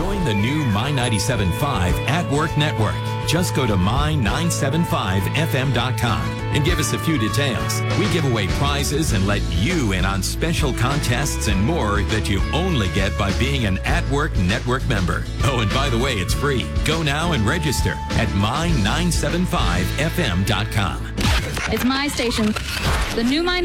Join the new My 97.5 At Work Network. Just go to my975fm.com and give us a few details. We give away prizes and let you in on special contests and more that you only get by being an At Work Network member. Oh, and by the way, it's free. Go now and register at my975fm.com. It's my station. The new My